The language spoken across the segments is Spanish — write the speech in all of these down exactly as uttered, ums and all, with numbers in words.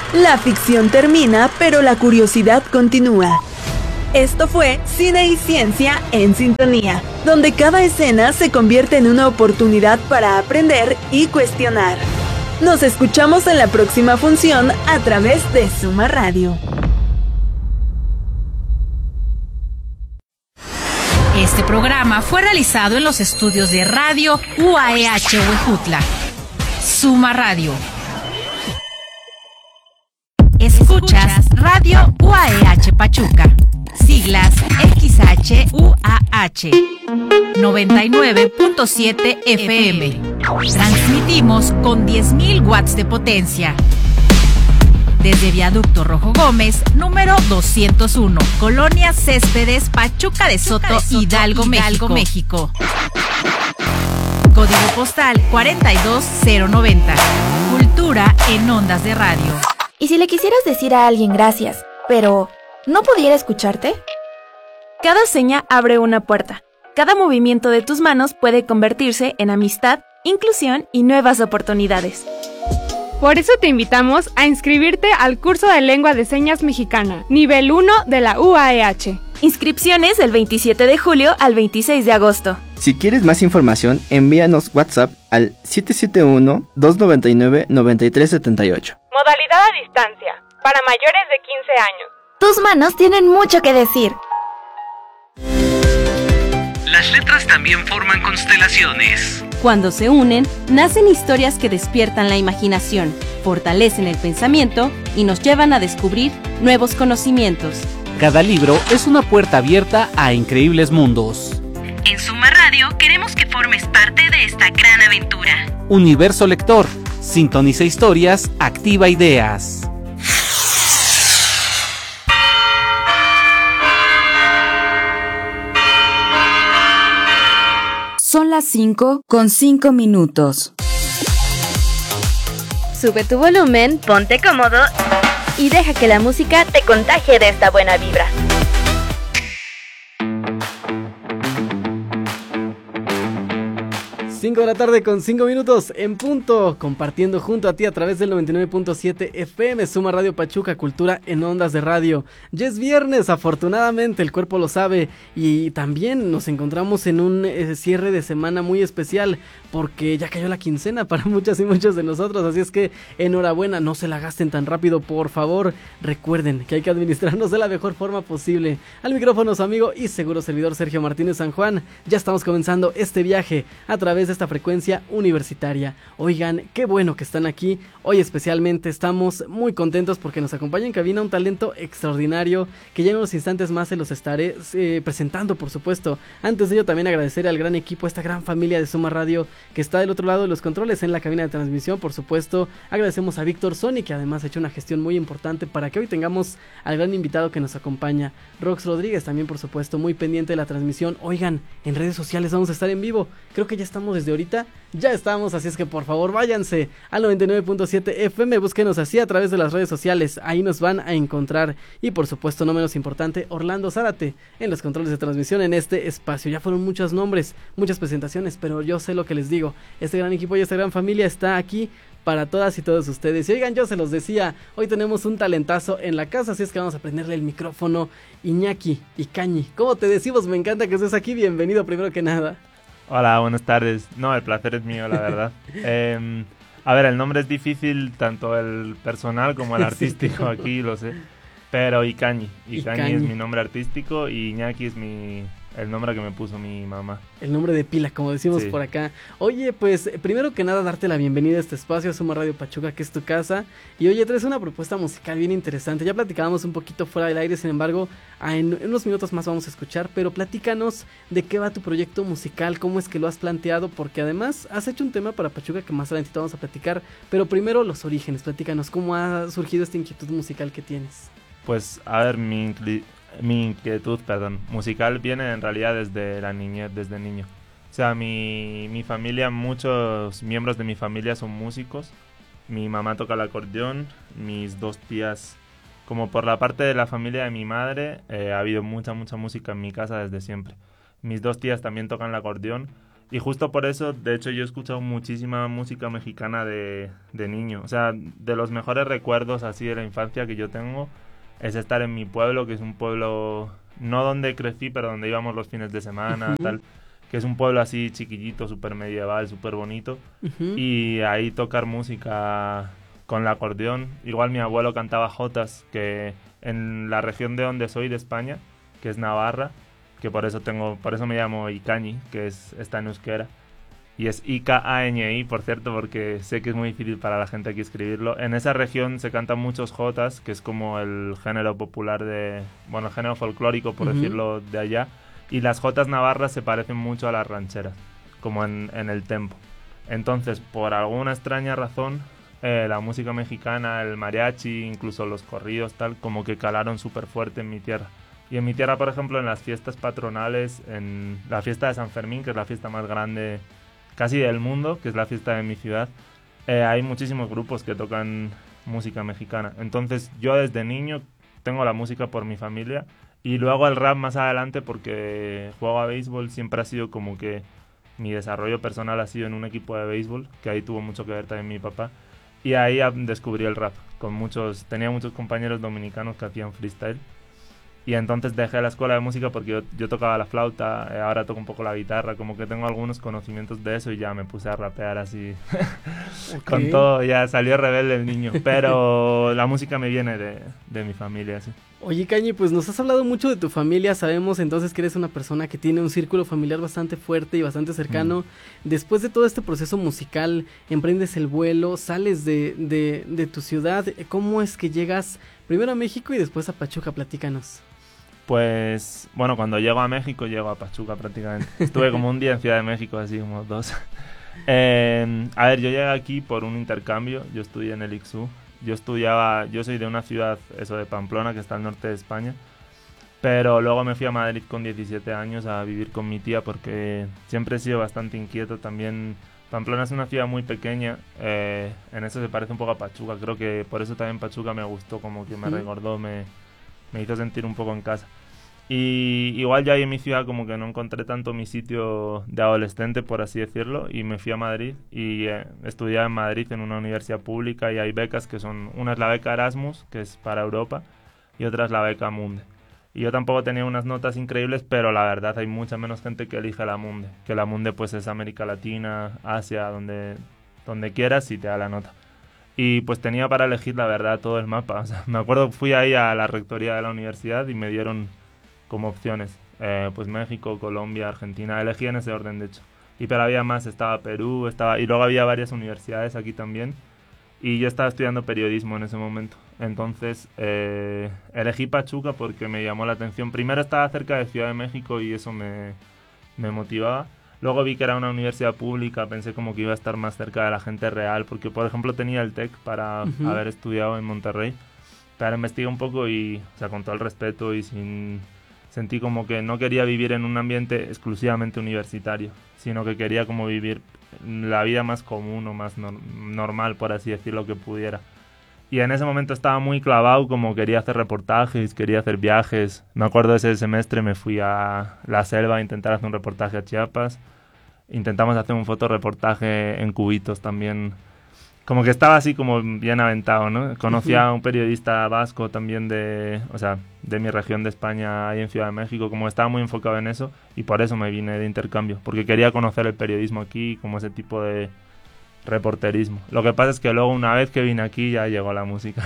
La ficción termina, pero la curiosidad continúa. Esto fue Cine y Ciencia en Sintonía, donde cada escena se convierte en una oportunidad para aprender y cuestionar. Nos escuchamos en la próxima función a través de Suma Radio. Este programa fue realizado en los estudios de Radio U A E H Huejutla. Suma Radio. Escuchas Radio U A E H Pachuca. Siglas X H U A H noventa y nueve punto siete F M. Transmitimos con diez mil watts de potencia. Desde Viaducto Rojo Gómez, número doscientos uno, Colonia Céspedes, Pachuca de Soto, Pachuca de Soto Hidalgo, Hidalgo, México. Código postal cuarenta y dos cero noventa. Cultura en ondas de radio. ¿Y si le quisieras decir a alguien gracias, pero no pudiera escucharte? Cada seña abre una puerta. Cada movimiento de tus manos puede convertirse en amistad, inclusión y nuevas oportunidades. Por eso te invitamos a inscribirte al curso de Lengua de Señas Mexicana, nivel uno de la U A E H. Inscripciones del veintisiete de julio al veintiséis de agosto. Si quieres más información, envíanos WhatsApp al siete siete uno, dos nueve nueve, nueve tres siete ocho. Modalidad a distancia, para mayores de quince años. Tus manos tienen mucho que decir. Las letras también forman constelaciones. Cuando se unen, nacen historias que despiertan la imaginación, fortalecen el pensamiento y nos llevan a descubrir nuevos conocimientos. Cada libro es una puerta abierta a increíbles mundos. En Suma Radio queremos que formes parte de esta gran aventura. Universo Lector. Sintoniza historias, activa ideas. Son las cinco con cinco minutos. Sube tu volumen, ponte cómodo y deja que la música te contagie de esta buena vibra. cinco de la tarde con cinco minutos en punto, compartiendo junto a ti a través del noventa y nueve punto siete F M, Suma Radio Pachuca, cultura en ondas de radio. Ya es viernes, afortunadamente, el cuerpo lo sabe, y también nos encontramos en un eh, cierre de semana muy especial, porque ya cayó la quincena para muchas y muchos de nosotros, así es que enhorabuena, no se la gasten tan rápido, por favor. Recuerden que hay que administrarnos de la mejor forma posible. Al micrófono su amigo y seguro servidor Sergio Martínez San Juan. Ya estamos comenzando este viaje a través de esta frecuencia universitaria. Oigan, qué bueno que están aquí. Hoy especialmente estamos muy contentos porque nos acompaña en cabina un talento extraordinario que ya en unos instantes más se los estaré eh, presentando, por supuesto. Antes de ello, también agradecer al gran equipo, a esta gran familia de Suma Radio que está del otro lado de los controles en la cabina de transmisión. Por supuesto, agradecemos a Víctor Sony, que además ha hecho una gestión muy importante para que hoy tengamos al gran invitado que nos acompaña, Rox Rodríguez, también por supuesto muy pendiente de la transmisión. Oigan, en redes sociales vamos a estar en vivo, creo que ya estamos desde ahorita, ya estamos, así es que por favor váyanse al noventa y nueve punto siete F M, búsquenos así a través de las redes sociales, ahí nos van a encontrar. Y por supuesto, no menos importante, Orlando Zárate en los controles de transmisión en este espacio. Ya fueron muchos nombres, muchas presentaciones, pero yo sé lo que les digo, este gran equipo y esta gran familia está aquí para todas y todos ustedes. Y oigan, yo se los decía, hoy tenemos un talentazo en la casa, así es que vamos a prenderle el micrófono. Iñaki Icañi, ¿cómo te decimos? Me encanta que estés aquí, bienvenido primero que nada. Hola, buenas tardes. No, el placer es mío, la verdad. eh, a ver, el nombre es difícil, tanto el personal como el artístico, sí. Aquí lo sé. Pero Icañi, Icañi, Icañi es mi nombre artístico y Iñaki es mi... el nombre que me puso mi mamá. El nombre de pila, como decimos sí. por acá. Oye, pues, primero que nada, darte la bienvenida a este espacio, a Suma Radio Pachuca, que es tu casa. Y oye, traes una propuesta musical bien interesante. Ya platicábamos un poquito fuera del aire, sin embargo, en, en unos minutos más vamos a escuchar. Pero platícanos de qué va tu proyecto musical, cómo es que lo has planteado, porque además has hecho un tema para Pachuca que más adelante vamos a platicar. Pero primero, los orígenes, platícanos, ¿cómo ha surgido esta inquietud musical que tienes? Pues, a ver, mi... Incli- Mi inquietud, perdón, musical viene en realidad desde la niñez, desde niño. O sea, mi, mi familia, muchos miembros de mi familia son músicos. Mi mamá toca el acordeón, mis dos tías, como por la parte de la familia de mi madre, eh, ha habido mucha, mucha música en mi casa desde siempre. Mis dos tías también tocan el acordeón Y justo por eso, de hecho, yo he escuchado muchísima música mexicana de, de niño. O sea, de los mejores recuerdos así de la infancia que yo tengo es estar en mi pueblo, que es un pueblo, no donde crecí, pero donde íbamos los fines de semana, uh-huh. tal, que es un pueblo así chiquitito, súper medieval, súper bonito. Uh-huh. Y ahí tocar música con el acordeón. Igual mi abuelo cantaba jotas, que en la región de donde soy, de España, que es Navarra, que por eso tengo, por eso me llamo Icañi, que es está en euskera, y es I K A Ñ I, por cierto, porque sé que es muy difícil para la gente aquí escribirlo. En esa región se cantan muchos jotas, que es como el género popular de, bueno, el género folclórico, por uh-huh. decirlo, de allá, y las jotas navarras se parecen mucho a las rancheras, como en, en el tempo. Entonces, por alguna extraña razón, eh, la música mexicana, el mariachi, incluso los corridos, tal, como que calaron súper fuerte en mi tierra. Y en mi tierra, por ejemplo, en las fiestas patronales, en la fiesta de San Fermín, que es la fiesta más grande casi del mundo, que es la fiesta de mi ciudad, eh, hay muchísimos grupos que tocan música mexicana. Entonces yo desde niño tengo la música por mi familia y luego el rap más adelante porque juego a béisbol, siempre ha sido como que mi desarrollo personal ha sido en un equipo de béisbol, que ahí tuvo mucho que ver también mi papá. Y ahí descubrí el rap, con muchos, tenía muchos compañeros dominicanos que hacían freestyle. Y entonces dejé la escuela de música porque yo, yo tocaba la flauta, eh, ahora toco un poco la guitarra, como que tengo algunos conocimientos de eso y ya me puse a rapear así. Okay. Con todo, ya salió rebelde el niño, pero la música me viene de, de mi familia, sí. Oye, Cañi, pues nos has hablado mucho de tu familia, sabemos entonces que eres una persona que tiene un círculo familiar bastante fuerte y bastante cercano. Mm. Después de todo este proceso musical, emprendes el vuelo, sales de, de, de tu ciudad. ¿Cómo es que llegas primero a México y después a Pachuca? Platícanos. Pues, bueno, cuando llego a México, llego a Pachuca prácticamente. Estuve como un día en Ciudad de México, así como dos. eh, a ver, yo llegué aquí por un intercambio, yo estudié en el I C S U. Yo estudiaba, yo soy de una ciudad, eso de Pamplona, que está al norte de España. Pero luego me fui a Madrid con diecisiete años a vivir con mi tía porque siempre he sido bastante inquieto. También Pamplona es una ciudad muy pequeña, eh, en eso se parece un poco a Pachuca. Creo que por eso también Pachuca me gustó, como que me recordó, me... me hizo sentir un poco en casa. Y igual ya ahí en mi ciudad como que no encontré tanto mi sitio de adolescente, por así decirlo, y me fui a Madrid y eh, estudié en Madrid en una universidad pública y hay becas que son, una es la beca Erasmus, que es para Europa, y otra es la beca Munde. Y yo tampoco tenía unas notas increíbles, pero la verdad hay mucha menos gente que elige la Munde, que la Munde pues es América Latina, Asia, donde, donde quieras y te da la nota. Y pues tenía para elegir, la verdad, todo el mapa. O sea, me acuerdo, fui ahí a la rectoría de la universidad y me dieron como opciones. Eh, pues México, Colombia, Argentina. Elegí en ese orden, de hecho. Y pero había más, estaba Perú, estaba y luego había varias universidades aquí también. Y yo estaba estudiando periodismo en ese momento. Entonces eh, elegí Pachuca porque me llamó la atención. Primero estaba cerca de Ciudad de México y eso me, me motivaba. Luego vi que era una universidad pública, pensé como que iba a estar más cerca de la gente real, porque por ejemplo tenía el TEC para uh-huh. haber estudiado en Monterrey, pero investigué un poco y, o sea, con todo el respeto y sin... sentí como que no quería vivir en un ambiente exclusivamente universitario, sino que quería como vivir la vida más común o más no- normal, por así decirlo, que pudiera. Y en ese momento estaba muy clavado, como quería hacer reportajes, quería hacer viajes. Me acuerdo de ese semestre me fui a la selva a intentar hacer un reportaje a Chiapas. Intentamos hacer un fotoreportaje en Cubitos también. Como que estaba así como bien aventado, ¿no? Conocí a un periodista vasco también de, o sea, de mi región de España, ahí en Ciudad de México, como estaba muy enfocado en eso y por eso me vine de intercambio, porque quería conocer el periodismo aquí, como ese tipo de reporterismo. Lo que pasa es que luego una vez que vine aquí ya llegó la música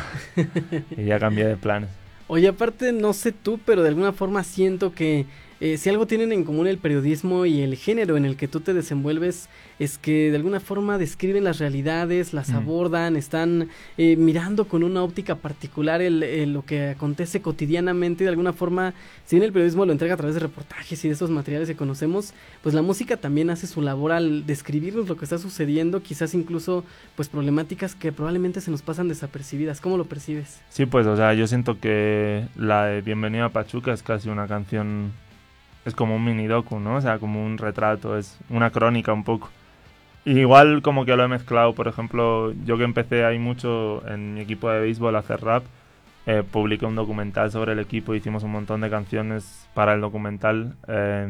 y ya cambié de planes. Oye, aparte, no sé tú, pero de alguna forma siento que eh, si algo tienen en común el periodismo y el género en el que tú te desenvuelves, es que de alguna forma describen las realidades, las mm. abordan, están eh, mirando con una óptica particular el, el, lo que acontece cotidianamente. De alguna forma, si bien el periodismo lo entrega a través de reportajes y de esos materiales que conocemos, pues la música también hace su labor al describirnos lo que está sucediendo, quizás incluso pues problemáticas que probablemente se nos pasan desapercibidas. ¿Cómo lo percibes? Sí, pues, o sea, yo siento que la de Bienvenido a Pachuca es casi una canción, es como un mini docu, ¿no? O sea, como un retrato, es una crónica un poco. Y igual como que lo he mezclado, por ejemplo, yo que empecé ahí mucho en mi equipo de béisbol a hacer rap, eh, publiqué un documental sobre el equipo, hicimos un montón de canciones para el documental, eh,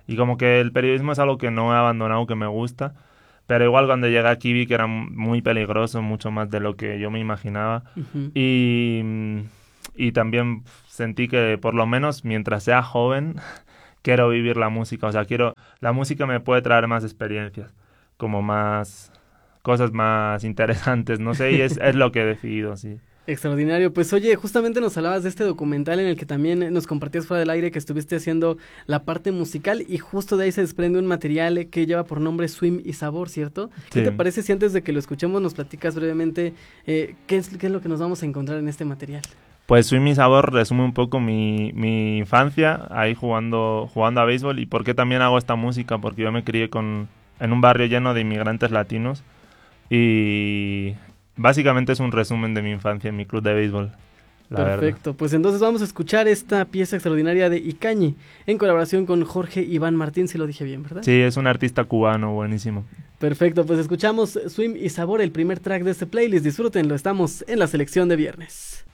Y como que el periodismo es algo que no he abandonado, que me gusta. Pero igual cuando llegué aquí vi que era muy peligroso, mucho más de lo que yo me imaginaba. Uh-huh. Y, y también sentí que por lo menos mientras sea joven, quiero vivir la música. O sea, quiero la música me puede traer más experiencias, como más cosas más interesantes, no sé, y es, es lo que he decidido, sí. Extraordinario. Pues oye, justamente nos hablabas de este documental en el que también nos compartías fuera del aire que estuviste haciendo la parte musical y justo de ahí se desprende un material que lleva por nombre Swim y Sabor, ¿cierto? Sí. ¿Qué te parece si antes de que lo escuchemos nos platicas brevemente eh, qué es, qué es lo que nos vamos a encontrar en este material? Pues Swim y Sabor resume un poco mi, mi infancia ahí jugando, jugando a béisbol y por qué también hago esta música, porque yo me crié con, en un barrio lleno de inmigrantes latinos y... básicamente es un resumen de mi infancia en mi club de béisbol. La Perfecto, verdad. Pues entonces vamos a escuchar esta pieza extraordinaria de Icañi, en colaboración con Jorge Iván Martín, si lo dije bien, ¿verdad? Sí, es un artista cubano, buenísimo. Perfecto, pues escuchamos Swim y Sabor, el primer track de este playlist, disfrútenlo, estamos en la selección de viernes.